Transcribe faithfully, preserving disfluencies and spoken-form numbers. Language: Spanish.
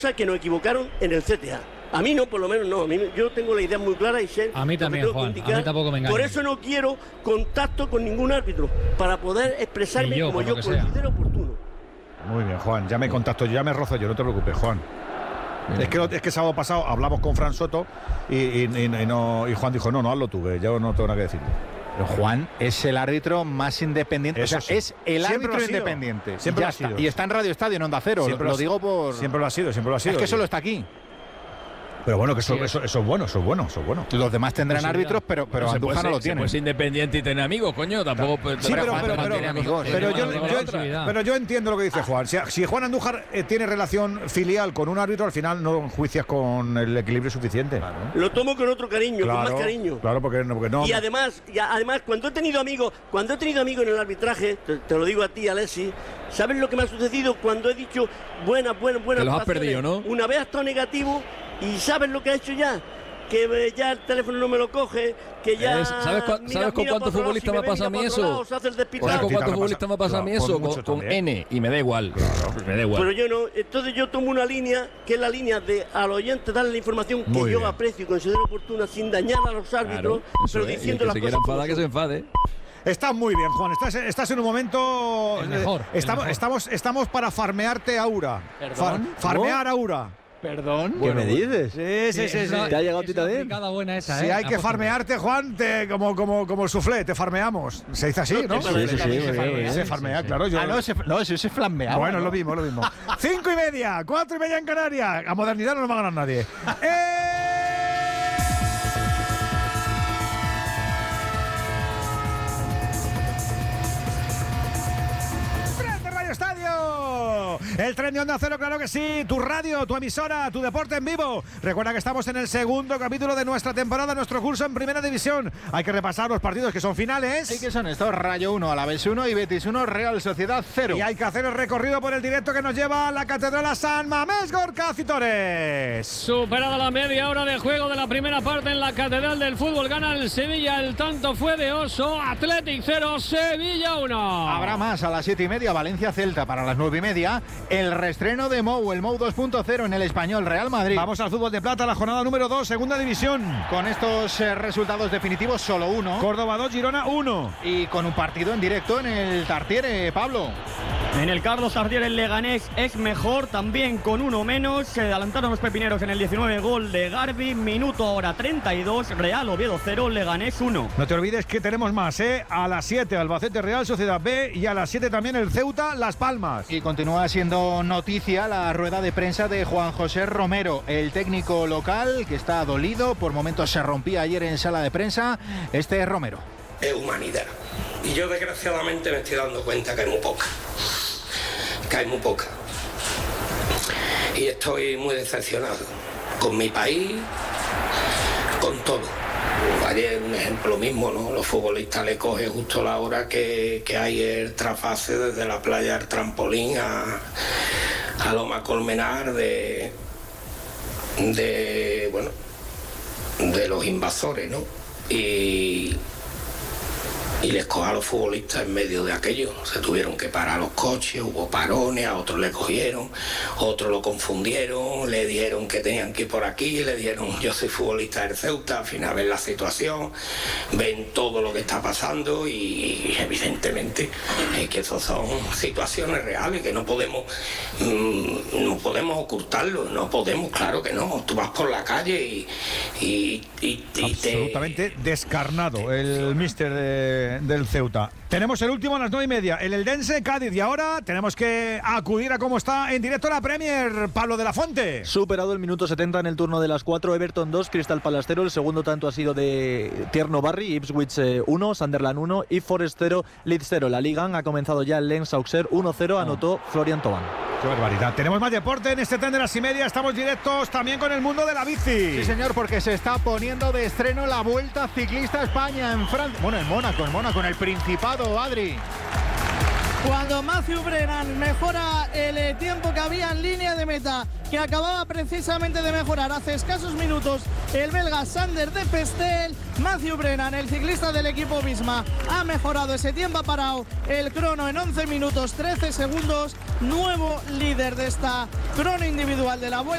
que nos equivocaron en el C T A. A mí no, por lo menos no. A mí, yo tengo la idea muy clara y sé. A mí también, Juan. A mí tampoco me engaña. Por eso no quiero contacto con ningún árbitro, para poder expresarme yo, como yo considero oportuno. Muy bien, Juan. Ya me contacto, ya me rozo yo, no te preocupes, Juan. Es que, es que el sábado pasado hablamos con Fran Soto y, y, y, y, no, y Juan dijo, no, no, hazlo tú, que yo no tengo nada que decir. Pero Juan es el árbitro más independiente. Eso o sea, sí. es el Siempre árbitro lo ha sido. independiente. Siempre Ya lo ha está. sido. Y está en Radio Estadio, en Onda Cero. Siempre lo lo digo por... Siempre lo ha sido, siempre lo ha sido. Es que solo está aquí. Pero bueno, que eso, Sí, eso, eso es bueno, eso es bueno, eso es bueno. Los demás tendrán árbitros, pero, pero Bueno, Andújar no lo tiene. Pues independiente y tener amigos, coño, tampoco. Sí, pero, Juan pero, no pero, tiene amigos. pero No, yo, no, no, yo- no, pero yo entiendo lo que dice Juan. Si, si Juan Andújar eh, tiene relación filial con un árbitro, al final no enjuicias con el equilibrio suficiente. Lo tomo con otro cariño, Claro, con más cariño. claro, porque no, porque no. Y además, y además, cuando he tenido amigos, cuando he tenido amigos en el arbitraje, te, te lo digo a ti, Alexis, ¿sabes lo que me ha sucedido cuando he dicho buenas, buenas, buenas? Que los has actuaciones? perdido, ¿no? Una vez ha estado negativo y ¿sabes lo que ha hecho ya? Que eh, ya el teléfono no me lo coge, que ya... Es- ¿sabes cu- mira- sabes con mira cuántos para otro lado, futbolistas si me ha ve, pasado mira a mí para otro eso? lado, se hace el ¿Sabes despistado. Pues a con ti te cuántos habrá futbolistas me ha pasado a mí pasado. eso? Con Con, muchos con también. N, y me da igual. Me da igual. Pero yo no, entonces yo tomo una línea que es la línea de al oyente darle la información que Muy yo bien. aprecio y considero oportuna sin dañar a los árbitros, Claro, eso pero es. Y el diciendo que las se cosas quiera como enfadar, que se son. enfade. Estás muy bien, Juan. Estás, estás en un momento. El mejor, eh, el estamos, mejor. estamos, estamos para farmearte aura. ¿Perdón? farmear aura. Perdón. ¿Qué me dices? Sí, sí, sí. sí. ¿Te ha llegado a ti Es una también? picada buena esa, Si ¿eh? hay que Aposta. farmearte, Juan, te, como, como, como el soufflé, te farmeamos. Se dice así, ¿no? Sí, sí, sí, se muy bien, muy farmea, bien. se farmea, Sí, sí. claro. Yo, Ah, no, ese, no, ese es flambeado. bueno, ¿no? lo mismo, lo mismo. Cinco y media, cuatro y media en Canarias. A modernidad no nos va a ganar nadie. ¡Eh! ¡Tren de Radio Estadio! El tren de Onda Cero, claro que sí. Tu radio, tu emisora, tu deporte en vivo. Recuerda que estamos en el segundo capítulo de nuestra temporada, nuestro curso en Primera División. Hay que repasar los partidos que son finales. ¿Y qué son estos? Rayo uno, Alavés uno y Betis uno, Real Sociedad cero. Y hay que hacer el recorrido por el directo que nos lleva a la Catedral a San Mamés, Gorka Citores. Superada la media hora de juego de la primera parte en la Catedral del Fútbol, gana el Sevilla, el tanto fue de Oso, Athletic cero, Sevilla uno. Habrá más a las siete y media, Valencia Celta para las nueve y media. El reestreno de Mou, el Mou dos punto cero en el Español Real Madrid. Vamos al fútbol de plata, la jornada número dos, segunda división. Con estos eh, resultados definitivos, solo uno. Córdoba dos, Girona uno. Y con un partido en directo en el Tartiere, Pablo. En el Carlos Tartiere el Leganés es mejor, también con uno menos. Se adelantaron los pepineros en el diecinueve, gol de Garbi. Minuto ahora treinta y dos, Real Oviedo cero, Leganés uno. No te olvides que tenemos más, ¿eh? A las siete, Albacete Real Sociedad B. Y a las siete también el Ceuta, Las Palmas. Y continúa siendo noticia la rueda de prensa de Juan José Romero, el técnico local que está dolido. Por momentos se rompía ayer en sala de prensa. Este es Romero. Es humanidad. Y yo desgraciadamente me estoy dando cuenta que hay muy poca. Que hay muy poca. Y estoy muy decepcionado. Con mi país, con todo. Ayer un ejemplo mismo, ¿no? Los futbolistas le coge justo la hora que, que hay el trasfase desde la playa al trampolín a, a Loma Colmenar de, de, bueno, de los invasores, ¿no? Y, y les coge a los futbolistas en medio de aquello. Se tuvieron que parar los coches, hubo parones, a otros le cogieron, otros lo confundieron, le dijeron que tenían que ir por aquí, le dieron, yo soy futbolista del Ceuta, al final ven la situación, ven todo lo que está pasando y evidentemente es que esas son situaciones reales que no podemos, mmm, no podemos ocultarlo, no podemos, claro que no. Tú vas por la calle y, y, y, y te... Absolutamente descarnado el míster de, del Ceuta. Tenemos el último a las nueve y media, el Eldense Cádiz. Y ahora tenemos que acudir a cómo está en directo la Premier, Pablo de la Fuente. Superado el minuto setenta en el turno de las cuatro, Everton dos, Crystal Palace cero. El segundo tanto ha sido de Tierno Barry, Ipswich uno, Sunderland uno y Forest cero, Leeds cero. La Liga ha comenzado ya el Lens Auxerre uno cero, anotó Florian Thauvin. Qué barbaridad. Tenemos más deporte en este tren de las y media. Estamos directos también con el mundo de la bici. Sí, señor, porque se está poniendo de estreno la Vuelta Ciclista a España en Francia. Bueno, en Mónaco, en Mónaco, en el Principado, Adri. Cuando Matthew Brennan mejora el eh, tiempo que había en línea de meta, que acababa precisamente de mejorar hace escasos minutos el belga Sander de Pestel, Matthew Brennan, el ciclista del equipo Visma, ha mejorado ese tiempo, ha parado el crono en once minutos trece segundos, nuevo líder de esta crono individual de la Vuelta.